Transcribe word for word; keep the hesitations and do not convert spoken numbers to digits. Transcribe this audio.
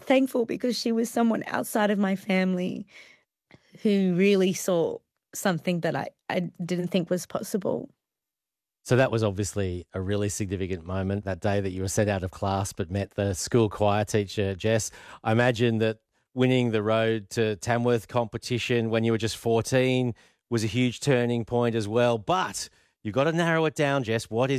thankful because she was someone outside of my family who really saw something that I, I didn't think was possible. So that was obviously a really significant moment, that day that you were sent out of class but met the school choir teacher, Jess. I imagine that winning the Road to Tamworth competition when you were just fourteen was a huge turning point as well. But you've got to narrow it down, Jess. What is